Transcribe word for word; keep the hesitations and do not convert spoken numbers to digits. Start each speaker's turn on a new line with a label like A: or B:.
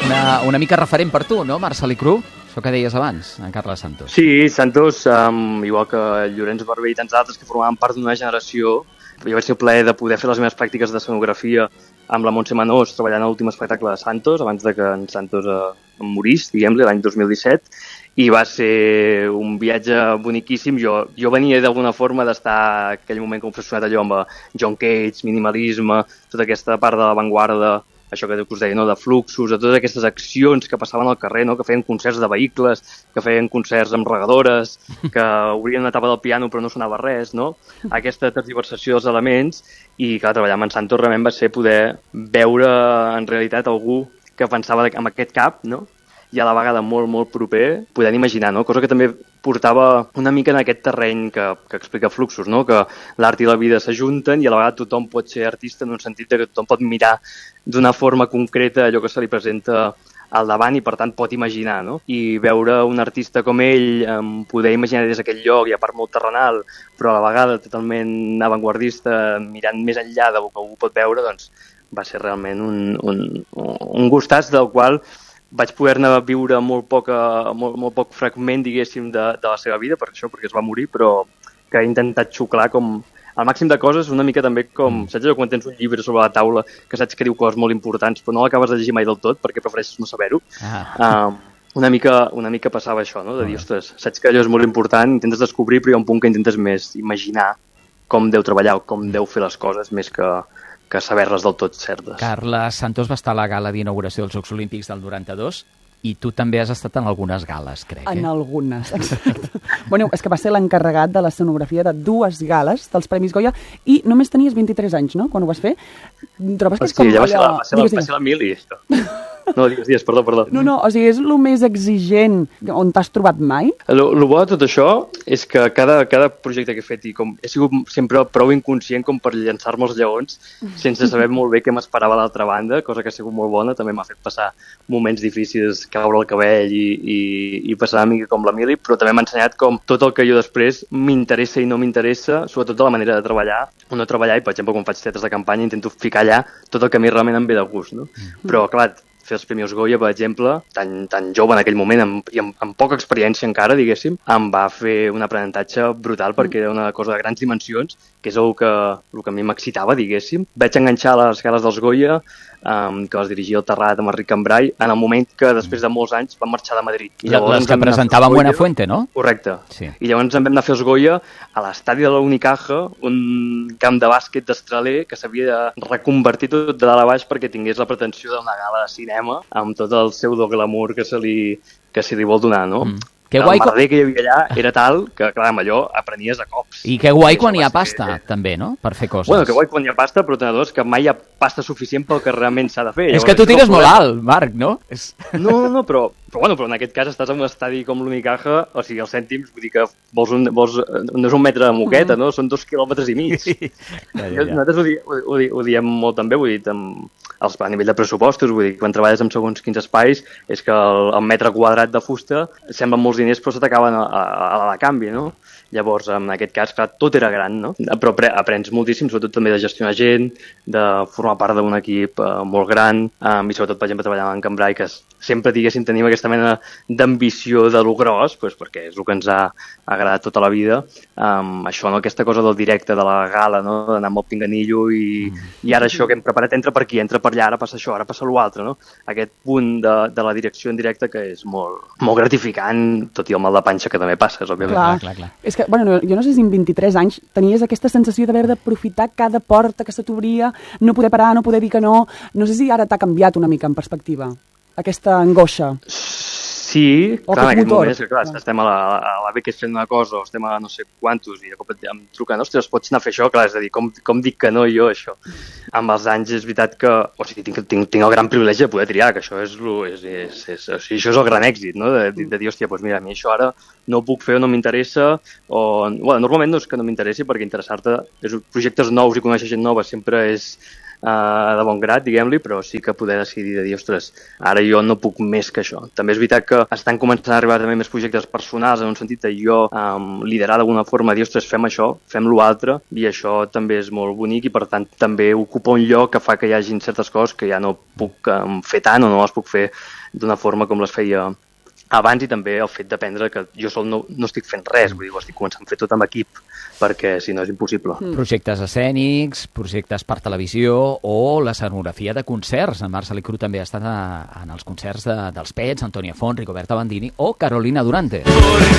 A: una, una mica referent per tu, no, Marcel·lí Cru? Això que deies abans, en Carles Santos.
B: Sí, Santos, um, igual que Llorenç Barber i tants altres que formaven part d'una generació, jo vaig ser el plaer de poder fer les meves pràctiques d'escenografia amb la Montse Manós, treballant a l'últim espectacle de Santos, abans de que en Santos eh, em morís, diguem-li, l'any dos mil disset, i va ser un viatge boniquíssim. Jo, jo venia d'alguna forma d'estar aquell moment com obsessionat allò amb John Cage, minimalisme, tota aquesta part de l'avantguarda, això que us deia, no? De fluxos, de totes aquestes accions que passaven al carrer, no? Que feien concerts de vehicles, que feien concerts amb regadores, que obrien una tapa del piano però no sonava res, no? Aquesta tergiversació dels elements, i clar, treballar amb en Santos realment va ser poder veure en realitat algú que pensava amb aquest cap, no? I a la vegada molt, molt proper, podent imaginar, no? Cosa que també portava una mica en aquest terreny que, que explica Fluxos, no? Que l'art i la vida s'ajunten i a la vegada tothom pot ser artista en un sentit que tothom pot mirar d'una forma concreta allò que se li presenta al davant i per tant pot imaginar, no? I veure un artista com ell um, poder imaginar des d'aquest lloc i a part molt terrenal, però a la vegada totalment avantguardista, mirant més enllà del que algú pot veure, doncs va ser realment un, un, un gustàs del qual vaig poder-ne viure molt, poca, molt, molt poc fragment, diguéssim, de, de la seva vida, per això, perquè es va morir, però que he intentat xuclar com al màxim de coses, una mica també com, saps allò, quan tens un llibre sobre la taula que saps que diu coses molt importants, però no l'acabes de llegir mai del tot perquè prefereixes no saber-ho. Ah. Um, una, mica, una mica passava això, no? De dir, ostres, saps que allò és molt important, intentes descobrir, però hi ha un punt que intentes més imaginar com deu treballar o com deu fer les coses, més que que saber-les del tot certes.
A: Carles Santos va estar a la gala d'inauguració dels Jocs Olímpics del noranta-dos i tu també has estat en algunes gales, crec. Eh?
C: En algunes, exacte. Bueno, és que va ser l'encarregat de l'escenografia de dues gales dels Premis Goya i només tenies vint-i-tres anys, no?, quan ho vas fer. Trobes que és
B: com
C: allò...
B: Sí, va ser la, va ser la, va ser la mili, això. No, digues, digues, perdó, perdó.
C: No, no, o sigui, és el més exigent on t'has trobat mai?
B: El bo de tot això és que cada, cada projecte que he fet, i com he sigut sempre prou inconscient com per llançar-me els lleons sense saber molt bé què m'esperava a l'altra banda, cosa que ha sigut molt bona, també m'ha fet passar moments difícils, caure el cabell i, i, i passar una mica com la mili, però també m'ha ensenyat com tot el que jo després m'interessa i no m'interessa, sobretot de la manera de treballar o no treballar, i per exemple quan faig teatres de campanya intento ficar allà tot el que a mi realment em ve de gust, no? Mm. Però clar, fer els Premis Goya, per exemple, tan, tan jove en aquell moment amb, i amb, amb poca experiència encara, diguéssim, em va fer un aprenentatge brutal perquè era una cosa de grans dimensions, que és el que, el que a mi m'excitava, diguéssim. Vaig enganxar les gales dels Goya, um, que les dirigia el Terrat amb Enric Cambrai, en el moment que després de molts anys van marxar de Madrid.
A: I llavors les que presentava en Buenafuente, no?
B: Correcte.
A: Sí.
B: I llavors em vam anar a fer els Goya a l'estadi de la Unicaja, un camp de bàsquet d'estraler que s'havia de reconvertir tot de dalt a baix perquè tingués la pretensió d'una gala de cinema amb tot el pseudo-glamour que se li, que se li vol donar, no? Mm.
A: Que
B: el
A: guai
B: merder que hi havia allà era tal que, clar, amb allò aprenies a cops.
A: I que guai quan hi ha pasta, ser... també, no?, per fer coses.
B: Bueno, que guai quan hi ha pasta, però tenedors que mai hi ha pasta suficient pel que realment s'ha de fer.
A: És Llavors, que tu tires molt alt, Marc, no? És...
B: No, no, no, però, però, bueno, però en aquest cas estàs en un estadi com l'Unicaja, o sigui, els cèntims, vull dir que vols un, vols, no és un metre de moqueta, no? Són dos quilòmetres i mig. Ja, ja, ja. Nosaltres ho, di, ho, ho, ho diem molt també, vull dir, amb, els, a nivell de pressupostos, vull dir, quan treballes amb segons quins espais, és que el, el metre quadrat de fusta semblen molts diners, però se t'acaben a, a, a la canvi, no? Llavors, en aquest cas, clar, tot era gran, no? Però aprens moltíssim, sobretot també de gestionar gent, de formar part d'un equip eh, molt gran, eh, i sobretot, per exemple, treballar en Cambrai, que sempre, diguéssim, tenim aquesta mena d'ambició de lo gros, pues, perquè és el que ens ha agradat tota la vida. Um, això, no? Aquesta cosa del directe, de la gala, no? D'anar amb el pinganillo i, i ara això que hem preparat entra per aquí, entra per allà, ara passa això, ara passa l'altre, no? Aquest punt de, de la direcció en directe que és molt, molt gratificant, tot i el mal de panxa que també passes, òbviament.
C: Clar, clar, clar. És que, bueno, jo no sé si amb vint-i-tres anys tenies aquesta sensació d'haver d'aprofitar cada porta que se t'obria, no poder parar, no poder dir que no. No sé si ara t'ha canviat una mica en perspectiva, aquesta angoixa.
B: Sí,
C: o
B: clar, en aquest
C: motor.
B: moment és que clar, estem a la, a la B que és fent una cosa o estem a no sé quantos i de cop em truquen, ostres, pots anar a fer això? Clar, és a dir, com, com dic que no jo, això? Amb els anys és veritat que, o sigui, tinc, tinc, tinc el gran privilegi de poder triar, que això és, és, és, és, o sigui, això és el gran èxit, no? De, de, de dir, hòstia, doncs mira, a mi això ara no ho puc fer o no m'interessa, o... Bueno, normalment no és que no m'interessi perquè interessar-te, és projectes nous i conèixer gent nova sempre és uh, de bon grat, diguem-li, però sí que poder decidir de dir, ostres, ara jo no puc més que això. També és veritat que estan començant a arribar també més projectes personals, en un sentit de jo um, liderar d'alguna forma, dir, ostres, fem això, fem l'altre, i això també és molt bonic i per tant també ocupa un lloc que fa que hi hagin certes coses que ja no puc um, fer tant o no les puc fer d'una forma com les feia abans, i també el fet d'aprendre que jo sol no, no estic fent res, vull dir, ho estic començant a fer tot amb equip, perquè si no és impossible.
A: Mm. Projectes escènics, projectes per televisió o l'escenografia de concerts. En Marcel Cru també ha estat a, en els concerts de, dels Pets, Antònia Font, Rigoberta Bandini o Carolina Durante.